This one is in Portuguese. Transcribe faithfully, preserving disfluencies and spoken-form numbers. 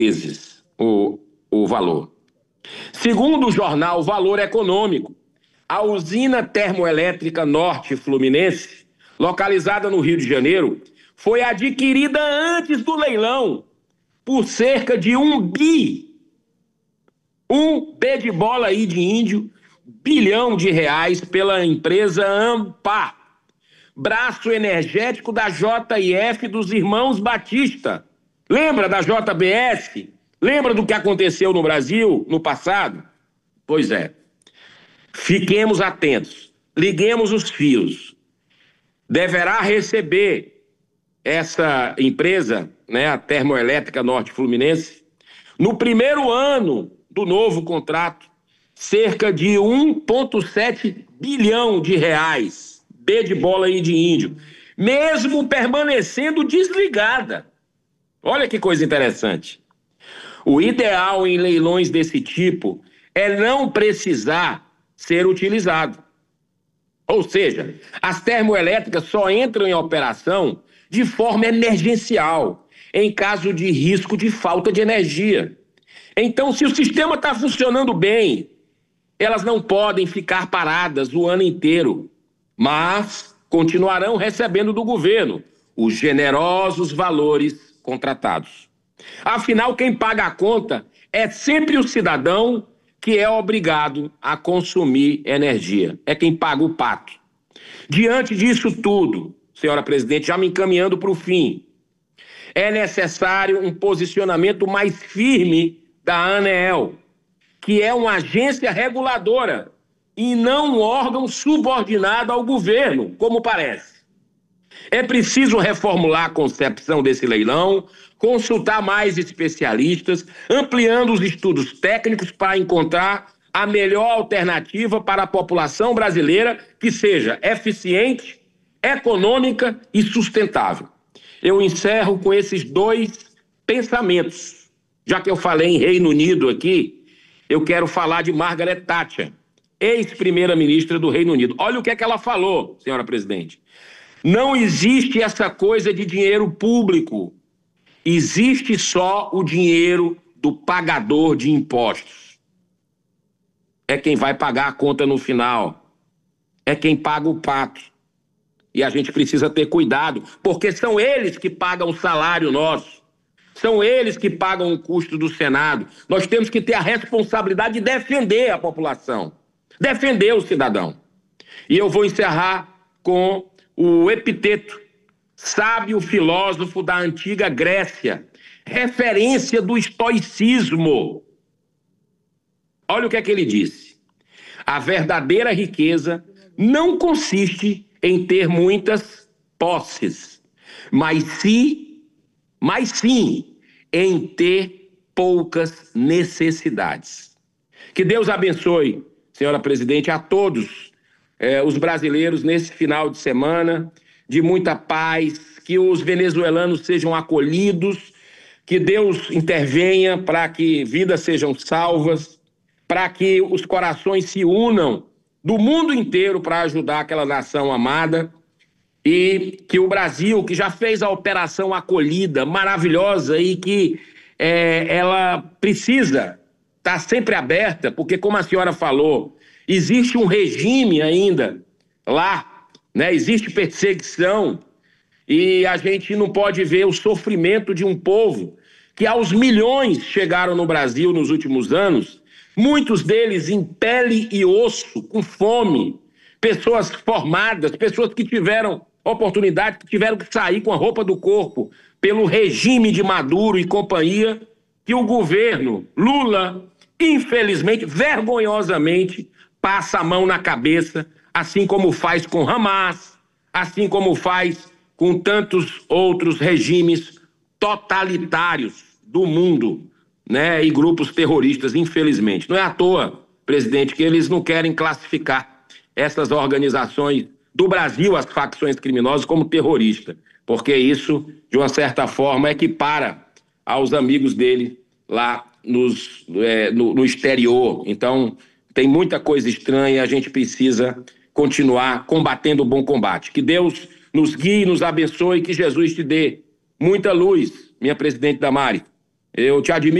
vezes o, o valor. Segundo o jornal Valor Econômico, a usina termoelétrica Norte Fluminense, localizada no Rio de Janeiro, foi adquirida antes do leilão por cerca de um bi, um B de bola aí de índio, bilhão de reais pela empresa AMPA, braço energético da J F dos irmãos Batista. Lembra da J B S? Lembra do que aconteceu no Brasil no passado? Pois é. Fiquemos atentos, liguemos os fios. Deverá receber essa empresa, né, a Termoelétrica Norte Fluminense, no primeiro ano do novo contrato, cerca de um vírgula sete bilhão de reais, B de bola e de índio, mesmo permanecendo desligada. Olha que coisa interessante. O ideal em leilões desse tipo é não precisar ser utilizado. Ou seja, as termoelétricas só entram em operação de forma emergencial, em caso de risco de falta de energia. Então, se o sistema está funcionando bem, elas não podem ficar paradas o ano inteiro, mas continuarão recebendo do governo os generosos valores contratados. Afinal, quem paga a conta é sempre o cidadão que é obrigado a consumir energia. É quem paga o pato. Diante disso tudo, senhora presidente, já me encaminhando para o fim, é necessário um posicionamento mais firme da ANEEL, que é uma agência reguladora e não um órgão subordinado ao governo, como parece. É preciso reformular a concepção desse leilão, consultar mais especialistas, ampliando os estudos técnicos para encontrar a melhor alternativa para a população brasileira que seja eficiente, econômica e sustentável. Eu encerro com esses dois pensamentos. Já que eu falei em Reino Unido aqui, eu quero falar de Margaret Thatcher, ex-primeira-ministra do Reino Unido. Olha o que é que ela falou, senhora presidente. Não existe essa coisa de dinheiro público. Existe só o dinheiro do pagador de impostos. É quem vai pagar a conta no final. É quem paga o pato. E a gente precisa ter cuidado, porque são eles que pagam o salário nosso. São eles que pagam o custo do Senado. Nós temos que ter a responsabilidade de defender a população. Defender o cidadão. E eu vou encerrar com o epiteto, sábio filósofo da antiga Grécia, referência do estoicismo. Olha o que é que ele disse. A verdadeira riqueza não consiste em ter muitas posses, mas, se, mas sim em ter poucas necessidades. Que Deus abençoe, senhora presidente, a todos eh, os brasileiros nesse final de semana, de muita paz, que os venezuelanos sejam acolhidos, que Deus intervenha para que vidas sejam salvas, para que os corações se unam do mundo inteiro para ajudar aquela nação amada, e que o Brasil, que já fez a operação acolhida maravilhosa e que é, ela precisa estar sempre aberta, porque, como a senhora falou, existe um regime ainda lá, né? Existe perseguição, e a gente não pode ver o sofrimento de um povo que aos milhões chegaram no Brasil nos últimos anos, muitos deles em pele e osso, com fome, pessoas formadas, pessoas que tiveram oportunidade, que tiveram que sair com a roupa do corpo pelo regime de Maduro e companhia, que o governo Lula, infelizmente, vergonhosamente, passa a mão na cabeça, assim como faz com Hamas, assim como faz com tantos outros regimes totalitários do mundo, né, e grupos terroristas, infelizmente. Não é à toa, presidente, que eles não querem classificar essas organizações do Brasil, as facções criminosas, como terrorista, porque isso, de uma certa forma, equipara aos amigos dele lá nos, é, no, no exterior. Então, tem muita coisa estranha, a gente precisa continuar combatendo o bom combate. Que Deus nos guie, nos abençoe, que Jesus te dê muita luz, minha presidente Damares. Eu te admiro.